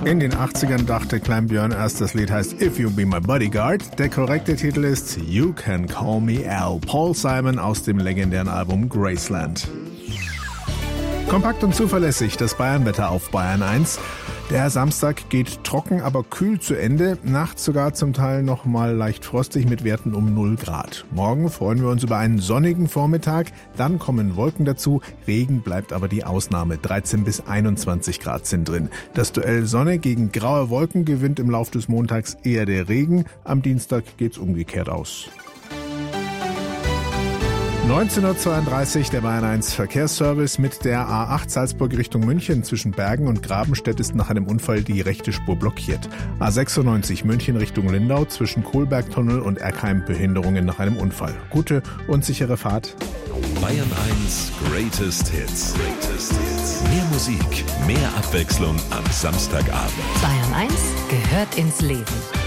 In den 80ern dachte Klein Björn erst, das Lied heißt If You Be My Bodyguard. Der korrekte Titel ist You Can Call Me Al. Paul Simon aus dem legendären Album Graceland. Kompakt und zuverlässig, das Bayernwetter auf Bayern 1. Der Samstag geht trocken, aber kühl zu Ende. Nachts sogar zum Teil noch mal leicht frostig mit Werten um 0 Grad. Morgen freuen wir uns über einen sonnigen Vormittag. Dann kommen Wolken dazu. Regen bleibt aber die Ausnahme. 13 bis 21 Grad sind drin. Das Duell Sonne gegen graue Wolken gewinnt im Lauf des Montags eher der Regen. Am Dienstag geht's umgekehrt aus. 19:32 Uhr, der Bayern 1 Verkehrsservice. Mit der A8 Salzburg Richtung München zwischen Bergen und Grabenstedt ist nach einem Unfall die rechte Spur blockiert. A96 München Richtung Lindau zwischen Kohlbergtunnel und Erkheim Behinderungen nach einem Unfall. Gute und sichere Fahrt. Bayern 1 Greatest Hits. Mehr Musik, mehr Abwechslung am Samstagabend. Bayern 1 gehört ins Leben.